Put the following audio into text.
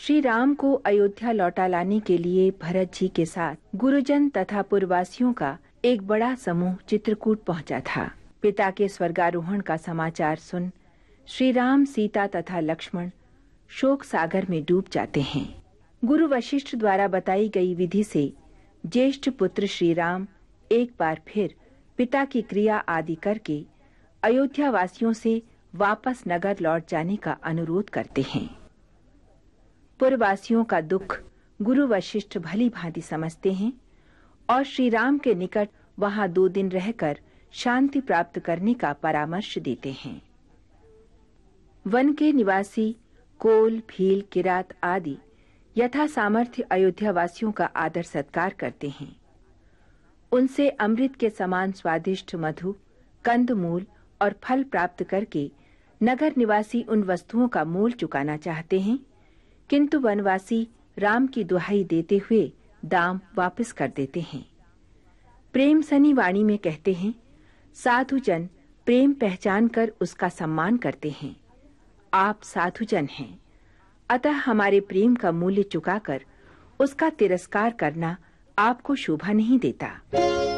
श्री राम को अयोध्या लौटा लाने के लिए भरत जी के साथ गुरुजन तथा पुरवासियों का एक बड़ा समूह चित्रकूट पहुंचा था। पिता के स्वर्गारोहण का समाचार सुन श्री राम, सीता तथा लक्ष्मण शोक सागर में डूब जाते हैं। गुरु वशिष्ठ द्वारा बताई गई विधि से ज्येष्ठ पुत्र श्री राम एक बार फिर पिता की क्रिया आदि करके अयोध्या वासियों से वापस नगर लौट जाने का अनुरोध करते हैं। पुरवासियों का दुख गुरु वशिष्ठ भली भांति समझते हैं और श्री राम के निकट वहां 2 दिन रहकर शांति प्राप्त करने का परामर्श देते हैं। वन के निवासी कोल, भील, किरात आदि यथा सामर्थ्य अयोध्या वासियों का आदर सत्कार करते हैं। उनसे अमृत के समान स्वादिष्ट मधु, कंदमूल और फल प्राप्त करके नगर निवासी उन वस्तुओं का मोल चुकाना चाहते हैं, किंतु वनवासी राम की दुहाई देते हुए दाम वापस कर देते हैं। प्रेम सनी वाणी में कहते हैं, साधुजन प्रेम पहचान कर उसका सम्मान करते हैं। आप साधुजन हैं, अतः हमारे प्रेम का मूल्य चुकाकर उसका तिरस्कार करना आपको शोभा नहीं देता।